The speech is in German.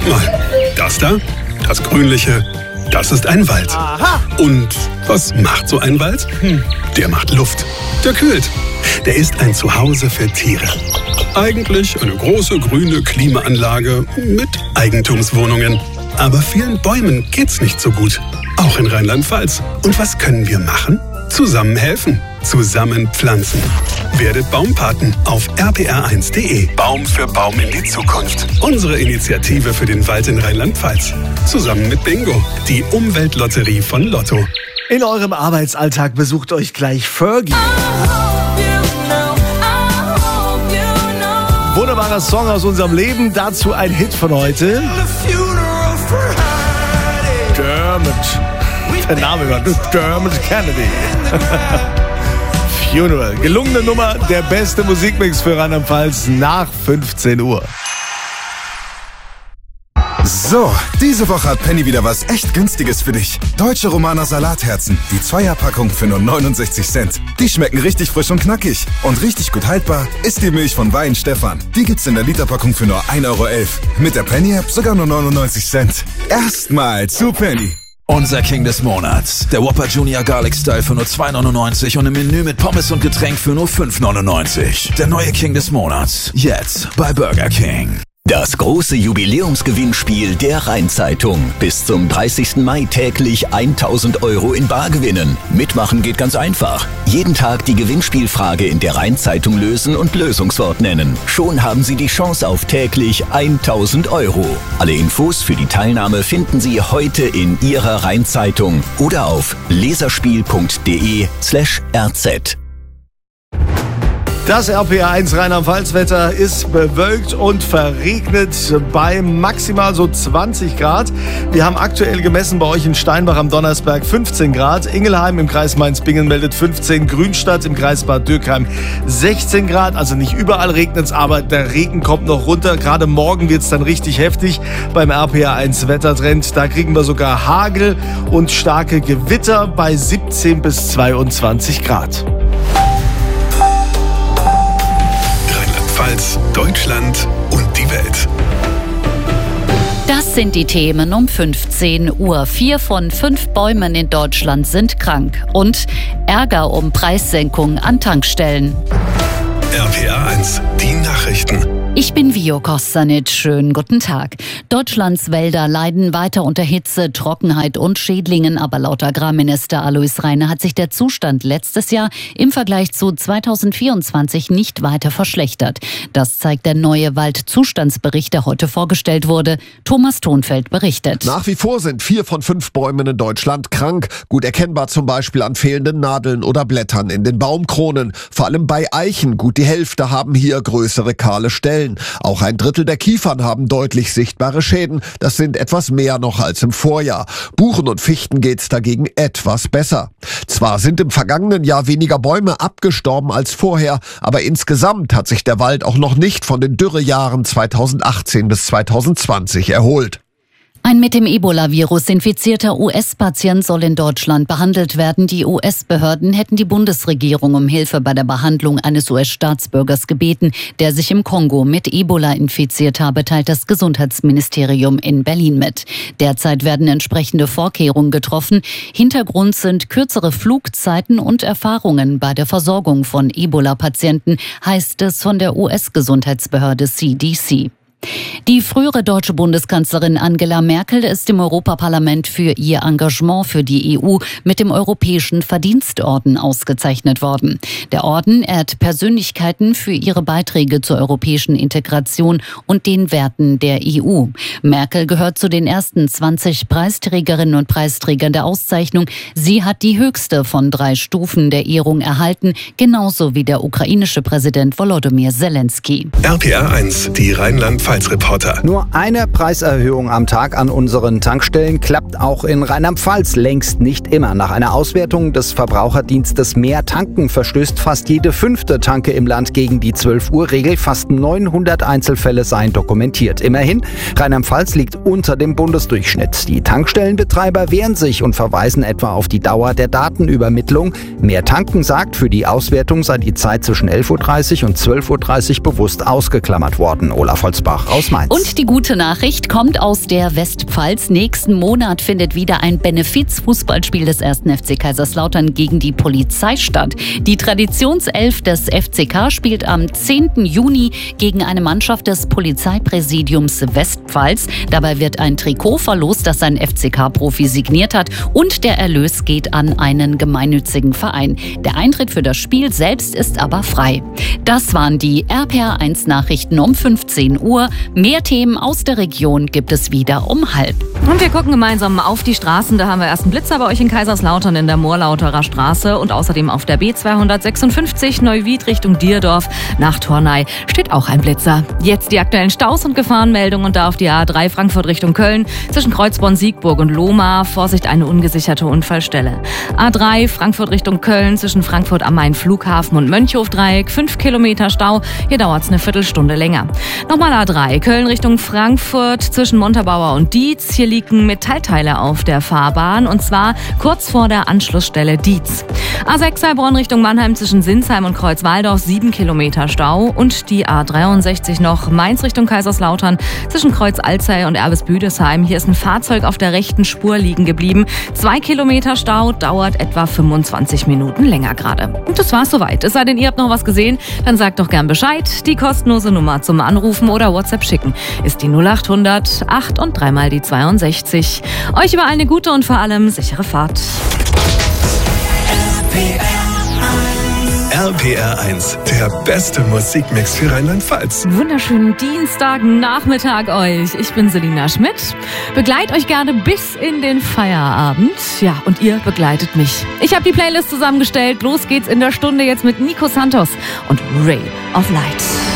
mal, das da, das Grünliche, das ist ein Wald. Aha. Und was macht so ein Wald? Der macht Luft. Der kühlt. Der ist ein Zuhause für Tiere. Eigentlich eine große grüne Klimaanlage mit Eigentumswohnungen. Aber vielen Bäumen geht's nicht so gut. Auch in Rheinland-Pfalz. Und was können wir machen? Zusammen helfen. Zusammen pflanzen. Werdet Baumpaten auf rpr1.de. Baum für Baum in die Zukunft. Unsere Initiative für den Wald in Rheinland-Pfalz. Zusammen mit Bingo, die Umweltlotterie von Lotto. In eurem Arbeitsalltag besucht euch gleich Fergie. Wunderbarer Song aus unserem Leben. Dazu ein Hit von heute. Dermot. Der Name war Dermot Kennedy. Funeral. Gelungene Nummer, der beste Musikmix für Rheinland-Pfalz nach 15 Uhr. So, diese Woche hat Penny wieder was echt Günstiges für dich. Deutsche Romaner Salatherzen. Die Zweierpackung für nur 69 Cent. Die schmecken richtig frisch und knackig. Und richtig gut haltbar ist die Milch von Wein Stefan. Die gibt's in der Literpackung für nur 1,11 Euro. Mit der Penny-App sogar nur 99 Cent. Erstmal zu Penny. Unser King des Monats. Der Whopper Junior Garlic Style für nur 2,99 und im Menü mit Pommes und Getränk für nur 5,99. Der neue King des Monats. Jetzt bei Burger King. Das große Jubiläumsgewinnspiel der Rhein-Zeitung. Bis zum 30. Mai täglich 1.000 Euro in Bar gewinnen. Mitmachen geht ganz einfach. Jeden Tag die Gewinnspielfrage in der Rhein-Zeitung lösen und Lösungswort nennen. Schon haben Sie die Chance auf täglich 1.000 Euro. Alle Infos für die Teilnahme finden Sie heute in Ihrer Rhein-Zeitung oder auf leserspiel.de/rz. Das RPR1 Rheinland-Pfalz-Wetter ist bewölkt und verregnet bei maximal so 20 Grad. Wir haben aktuell gemessen bei euch in Steinbach am Donnersberg 15 Grad. Ingelheim im Kreis Mainz-Bingen meldet 15. Grünstadt im Kreis Bad Dürkheim 16 Grad. Also nicht überall regnet es, aber der Regen kommt noch runter. Gerade morgen wird es dann richtig heftig beim RPR1 Wettertrend. Da kriegen wir sogar Hagel und starke Gewitter bei 17 bis 22 Grad. Deutschland und die Welt. Das sind die Themen um 15 Uhr. 4 von 5 Bäumen in Deutschland sind krank. Und Ärger um Preissenkung an Tankstellen. RPR1, die Nachrichten. Ich bin Vio Kostanic. Schönen guten Tag. Deutschlands Wälder leiden weiter unter Hitze, Trockenheit und Schädlingen. Aber laut Agrarminister Alois Rainer hat sich der Zustand letztes Jahr im Vergleich zu 2024 nicht weiter verschlechtert. Das zeigt der neue Waldzustandsbericht, der heute vorgestellt wurde. Thomas Thonfeld berichtet. Nach wie vor sind 4 von 5 Bäumen in Deutschland krank. Gut erkennbar zum Beispiel an fehlenden Nadeln oder Blättern in den Baumkronen. Vor allem bei Eichen. Gut die Hälfte haben hier größere kahle Stellen. Auch 1/3 der Kiefern haben deutlich sichtbare Schäden. Das sind etwas mehr noch als im Vorjahr. Buchen und Fichten geht's dagegen etwas besser. Zwar sind im vergangenen Jahr weniger Bäume abgestorben als vorher, aber insgesamt hat sich der Wald auch noch nicht von den Dürrejahren 2018 bis 2020 erholt. Ein mit dem Ebola-Virus infizierter US-Patient soll in Deutschland behandelt werden. Die US-Behörden hätten die Bundesregierung um Hilfe bei der Behandlung eines US-Staatsbürgers gebeten, der sich im Kongo mit Ebola infiziert habe, teilt das Gesundheitsministerium in Berlin mit. Derzeit werden entsprechende Vorkehrungen getroffen. Hintergrund sind kürzere Flugzeiten und Erfahrungen bei der Versorgung von Ebola-Patienten, heißt es von der US-Gesundheitsbehörde CDC. Die frühere deutsche Bundeskanzlerin Angela Merkel ist im Europaparlament für ihr Engagement für die EU mit dem Europäischen Verdienstorden ausgezeichnet worden. Der Orden ehrt Persönlichkeiten für ihre Beiträge zur europäischen Integration und den Werten der EU. Merkel gehört zu den ersten 20 Preisträgerinnen und Preisträgern der Auszeichnung. Sie hat die höchste von 3 Stufen der Ehrung erhalten, genauso wie der ukrainische Präsident Volodymyr Zelensky. RPR1, die Rheinland-Pfalz-Reporter. Nur eine Preiserhöhung am Tag an unseren Tankstellen klappt auch in Rheinland-Pfalz längst nicht immer. Nach einer Auswertung des Verbraucherdienstes Mehr Tanken verstößt fast jede 5. Tanke im Land gegen die 12-Uhr-Regel. Fast 900 Einzelfälle seien dokumentiert. Immerhin, Rheinland-Pfalz liegt unter dem Bundesdurchschnitt. Die Tankstellenbetreiber wehren sich und verweisen etwa auf die Dauer der Datenübermittlung. Mehr Tanken sagt, für die Auswertung sei die Zeit zwischen 11.30 Uhr und 12.30 Uhr bewusst ausgeklammert worden. Olaf Holzbach aus Mainz. 1. Und die gute Nachricht kommt aus der Westpfalz. Nächsten Monat findet wieder ein Benefiz-Fußballspiel des 1. FC Kaiserslautern gegen die Polizei statt. Die Traditionself des FCK spielt am 10. Juni gegen eine Mannschaft des Polizeipräsidiums Westpfalz. Dabei wird ein Trikot verlost, das ein FCK-Profi signiert hat, und der Erlös geht an einen gemeinnützigen Verein. Der Eintritt für das Spiel selbst ist aber frei. Das waren die RPR1-Nachrichten um 15 Uhr. Mehr Themen aus der Region gibt es wieder um 12:30. Und wir gucken gemeinsam auf die Straßen. Da haben wir erst einen Blitzer bei euch in Kaiserslautern in der Moorlauterer Straße und außerdem auf der B256 Neuwied Richtung Dierdorf nach Tornay steht auch ein Blitzer. Jetzt die aktuellen Staus und Gefahrenmeldungen und da auf die A3 Frankfurt Richtung Köln zwischen Kreuzborn, Siegburg und Lohmar. Vorsicht, eine ungesicherte Unfallstelle. A3 Frankfurt Richtung Köln zwischen Frankfurt am Main Flughafen und Mönchhofdreieck 5 Kilometer Stau. Hier dauert es eine Viertelstunde länger. Nochmal A3 Köln Richtung Frankfurt zwischen Montabaur und Dietz. Hier liegen Metallteile auf der Fahrbahn und zwar kurz vor der Anschlussstelle Dietz. A6 Heilbronn Richtung Mannheim zwischen Sinsheim und Kreuzwaldorf 7 Kilometer Stau und die A63 noch Mainz Richtung Kaiserslautern zwischen Kreuz Alzey und Erbisbüdesheim. Hier ist ein Fahrzeug auf der rechten Spur liegen geblieben. 2 Kilometer Stau, dauert etwa 25 Minuten länger gerade. Und das war's soweit. Es sei denn, ihr habt noch was gesehen, dann sagt doch gern Bescheid. Die kostenlose Nummer zum Anrufen oder WhatsApp schicken ist die 0800 8 und 3 mal die 62. Euch überall eine gute und vor allem sichere Fahrt. RPR1, der beste Musikmix für Rheinland-Pfalz. Wunderschönen Dienstagnachmittag euch. Ich bin Selina Schmidt. Begleit euch gerne bis in den Feierabend. Ja, und ihr begleitet mich. Ich habe die Playlist zusammengestellt. Los geht's in der Stunde jetzt mit Nico Santos und Ray of Light.